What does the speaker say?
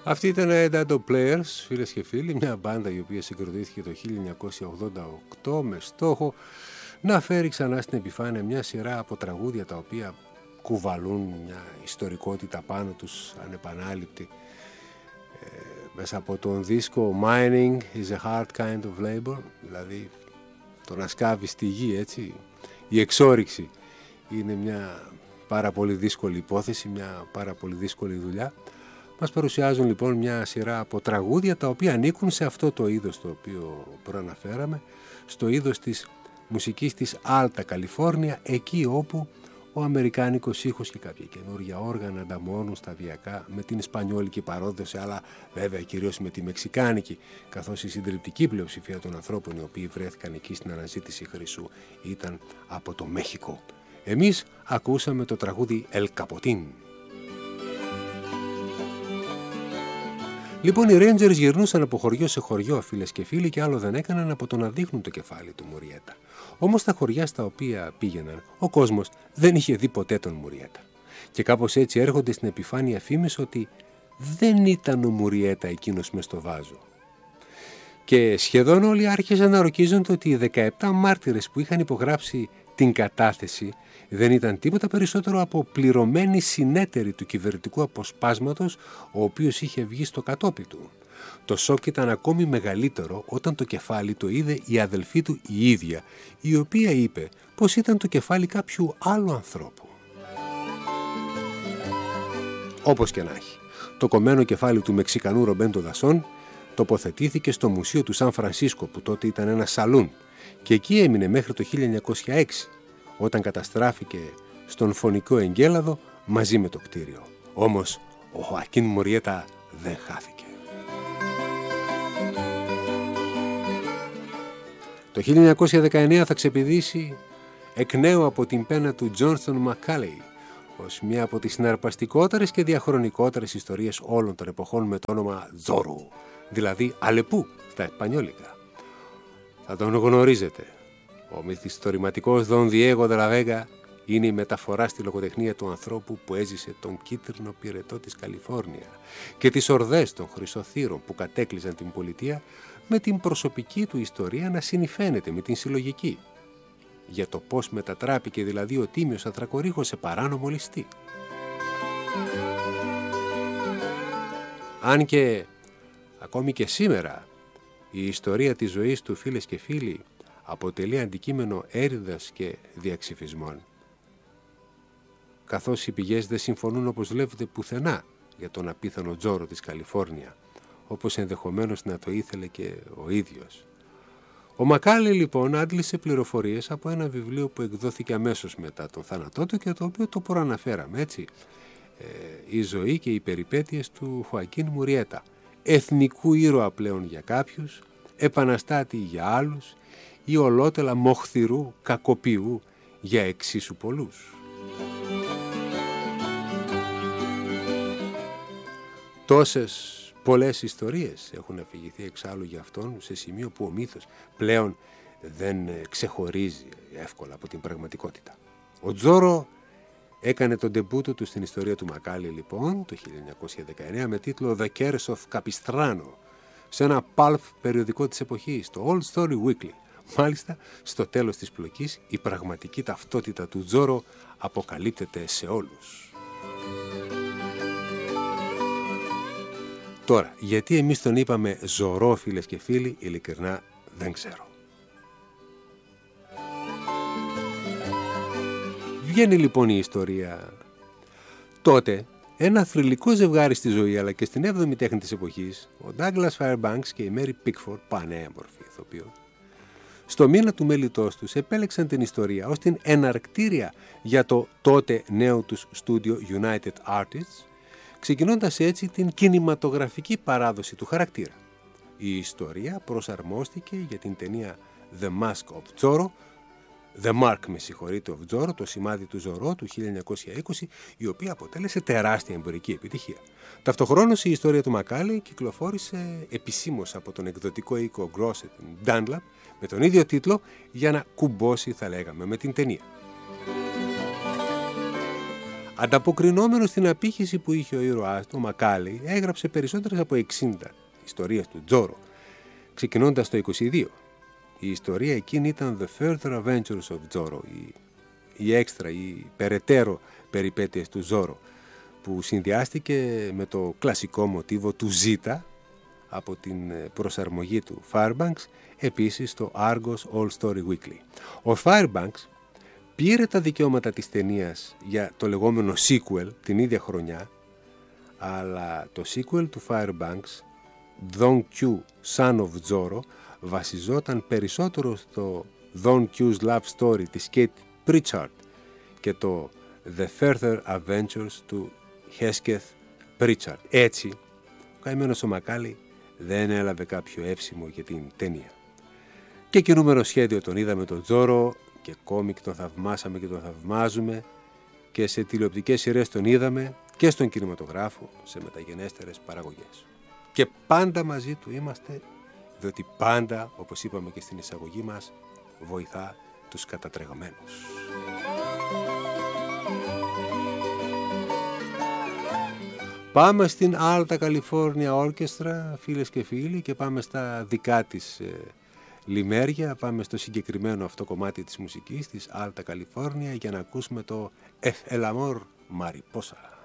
Αυτή ήταν Dado Players, φίλες και φίλοι, μια μπάντα η οποία συγκροτήθηκε το 1988 με στόχο να φέρει ξανά στην επιφάνεια μια σειρά από τραγούδια τα οποία κουβαλούν μια ιστορικότητα πάνω τους ανεπανάληπτη. Μέσα από τον δίσκο Mining is a hard kind of labor, δηλαδή το να σκάβεις τη γη, έτσι, η εξόρυξη είναι μια πάρα πολύ δύσκολη υπόθεση, μια πάρα πολύ δύσκολη δουλειά. Μας παρουσιάζουν λοιπόν μια σειρά από τραγούδια τα οποία ανήκουν σε αυτό το είδος το οποίο προαναφέραμε, στο είδος της μουσικής της Alta California, εκεί όπου ο αμερικάνικος ήχος και κάποια καινούργια όργανα ανταμώνουν σταδιακά με την ισπανιόλικη παράδοση, αλλά βέβαια κυρίως με τη μεξικάνικη, καθώς η συντριπτική πλειοψηφία των ανθρώπων οι οποίοι βρέθηκαν εκεί στην αναζήτηση χρυσού ήταν από το Μέχικο. Εμείς ακούσαμε το τραγούδι El Capotín. Λοιπόν, οι Rangers γυρνούσαν από χωριό σε χωριό, φίλες και φίλοι, και άλλο δεν έκαναν από το να δείχνουν το κεφάλι του Μουριέτα. Όμως στα χωριά στα οποία πήγαιναν, ο κόσμος δεν είχε δει ποτέ τον Μουριέτα. Και κάπως έτσι έρχονται στην επιφάνεια φήμες ότι δεν ήταν ο Μουριέτα εκείνος μες στο βάζο. Και σχεδόν όλοι άρχισαν να ορκίζονται ότι οι 17 μάρτυρες που είχαν υπογράψει την κατάθεση δεν ήταν τίποτα περισσότερο από πληρωμένοι συνέτεροι του κυβερνητικού αποσπάσματος, ο οποίος είχε βγει στο κατόπι του. Το σοκ ήταν ακόμη μεγαλύτερο όταν το κεφάλι το είδε η αδελφή του η ίδια, η οποία είπε πως ήταν το κεφάλι κάποιου άλλου ανθρώπου. Όπως και να έχει, το κομμένο κεφάλι του Μεξικανού Ρομπέντο Δασόν τοποθετήθηκε στο Μουσείο του Σαν Φρανσίσκο, που τότε ήταν ένα σαλούν, και εκεί έμεινε μέχρι το 1906, όταν καταστράφηκε στον φωνικό εγκέλαδο μαζί με το κτίριο. Όμως ο Χοακίν Μουριέτα δεν χάθηκε. Το 1919 θα ξεπηδήσει εκ νέου από την πένα του Τζόνστον Μακάλεϊ ως μία από τις συναρπαστικότερες και διαχρονικότερες ιστορίες όλων των εποχών, με το όνομα Τζόρου, δηλαδή Αλεπού στα Ισπανιόλικα. Θα τον γνωρίζετε. Ο μυθιστορηματικός Δον Διέγο de la Vega είναι η μεταφορά στη λογοτεχνία του ανθρώπου που έζησε τον κίτρινο πυρετό της Καλιφόρνια και τις ορδές των χρυσοθύρων που κατέκλυζαν την πολιτεία, με την προσωπική του ιστορία να συνυφαίνεται με την συλλογική, για το πώς μετατράπηκε δηλαδή ο τίμιος Ανθρακορίχος σε παράνομο ληστή. Αν και ακόμη και σήμερα η ιστορία της ζωής του, φίλες και φίλοι, αποτελεί αντικείμενο έρηδας και διαξυφισμών, καθώς οι πηγές δεν συμφωνούν, όπως βλέπετε, πουθενά για τον απίθανο Τζόρο της Καλιφόρνια, όπως ενδεχομένως να το ήθελε και ο ίδιος. Ο Μακάλεϊ λοιπόν άντλησε πληροφορίες από ένα βιβλίο που εκδόθηκε αμέσως μετά τον θάνατό του και το οποίο το προαναφέραμε, έτσι, η ζωή και οι περιπέτειες του Χοακίν Μουριέτα, εθνικού ήρωα πλέον για κάποιους, επαναστάτη για άλλους ή ολότελα μοχθηρού κακοποιού για εξίσου πολλούς. Τόσες πολλές ιστορίες έχουν αφηγηθεί εξάλλου για αυτόν, σε σημείο που ο μύθος πλέον δεν ξεχωρίζει εύκολα από την πραγματικότητα. Ο Τζόρο έκανε τον ντεμπούτο του στην ιστορία του Μακάλεϊ λοιπόν το 1919 με τίτλο The Curse of Capistrano, σε ένα pulp περιοδικό της εποχής, το Old Story Weekly. Μάλιστα, στο τέλος της πλοκής η πραγματική ταυτότητα του Τζόρο αποκαλύπτεται σε όλους. Τώρα, γιατί εμείς τον είπαμε Ζωρό, φίλες και φίλοι, ειλικρινά δεν ξέρω. Βγαίνει λοιπόν η ιστορία. Τότε, ένα θρυλικό ζευγάρι στη ζωή αλλά και στην 7η τέχνη της εποχής, ο Douglas Fairbanks και η Mary Pickford, πανέμορφη ηθοποιό, στο μήνα του μέλητός τους επέλεξαν την ιστορία ως την εναρκτήρια για το τότε νέο τους στούντιο United Artists, ξεκινώντας έτσι την κινηματογραφική παράδοση του χαρακτήρα. Η ιστορία προσαρμόστηκε για την ταινία The Mask of Zorro, The Mark, of Zorro, το σημάδι του Ζωρό του 1920, η οποία αποτέλεσε τεράστια εμπορική επιτυχία. Ταυτοχρόνως η ιστορία του Μακάλεϊ κυκλοφόρησε επισήμως από τον εκδοτικό οίκο Grosset Dunlap με τον ίδιο τίτλο, για να κουμπώσει, θα λέγαμε, με την ταινία. Ανταποκρινόμενος στην απήχηση που είχε ο ήρωάς του, ο Μακάλεϊ έγραψε περισσότερες από 60 ιστορίες του Τζόρο, ξεκινώντας το 22. Η ιστορία εκείνη ήταν The Further Adventures of Zorro, η έξτρα, η περαιτέρω περιπέτειες του Ζόρο, που συνδυάστηκε με το κλασικό μοτίβο του Ζήτα από την προσαρμογή του Fairbanks, επίσης στο Argos All Story Weekly. Ο Fairbanks πήρε τα δικαιώματα της ταινίας για το λεγόμενο sequel την ίδια χρονιά, αλλά το sequel του Fairbanks, Don Q, Son of Zorro, βασιζόταν περισσότερο στο Don Q's Love Story της Kate Pritchard και το The Further Adventures του Hesketh Pritchard. Έτσι, ο καημένος ο Μακάλεϊ δεν έλαβε κάποιο εύσημο για την ταινία. Και κινούμενο σχέδιο τον είδαμε τον Τζόρο, και κόμικ τον θαυμάσαμε και τον θαυμάζουμε, και σε τηλεοπτικές σειρές τον είδαμε, και στον κινηματογράφο σε μεταγενέστερες παραγωγές. Και πάντα μαζί του είμαστε, διότι πάντα, όπως είπαμε και στην εισαγωγή μας, βοηθά τους κατατρεγμένους. Πάμε στην Alta California Orchestra, φίλες και φίλοι, και πάμε στα δικά της λιμέρια. Πάμε στο συγκεκριμένο αυτό κομμάτι της μουσικής της Alta California για να ακούσουμε το El Amor Mariposa.